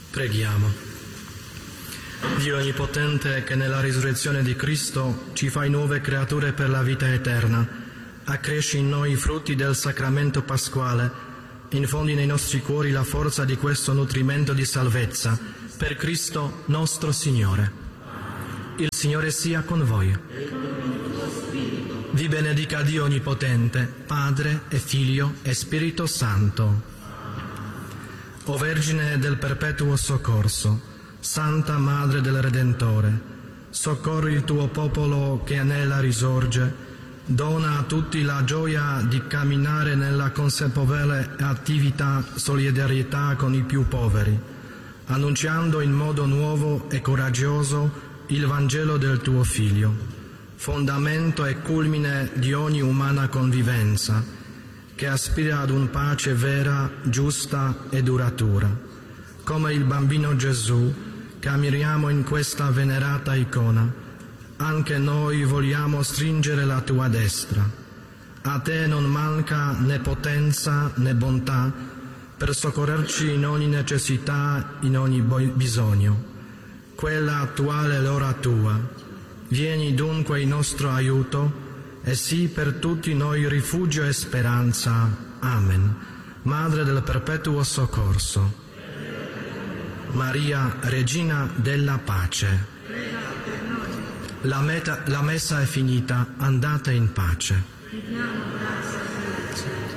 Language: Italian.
Preghiamo. Dio Onnipotente, che nella risurrezione di Cristo ci fai nuove creature per la vita eterna, accresci in noi i frutti del sacramento pasquale, infondi nei nostri cuori la forza di questo nutrimento di salvezza, per Cristo nostro Signore. Il Signore sia con voi. Vi benedica Dio Onnipotente, Padre e Figlio e Spirito Santo. O Vergine del perpetuo soccorso, Santa Madre del Redentore, soccorri il tuo popolo che anela risorge, dona a tutti la gioia di camminare nella consapevole attività solidarietà con i più poveri, annunciando in modo nuovo e coraggioso il Vangelo del tuo Figlio, fondamento e culmine di ogni umana convivenza, che aspira ad un pace vera, giusta e duratura. Come il bambino Gesù, che ammiriamo in questa venerata icona, anche noi vogliamo stringere la tua destra. A te non manca né potenza né bontà per soccorrerci in ogni necessità, in ogni bisogno. Quella attuale è l'ora tua. Vieni dunque in nostro aiuto e sii per tutti noi rifugio e speranza. Amen. Madre del perpetuo soccorso. Maria, Regina della pace. La messa è finita, andate in pace.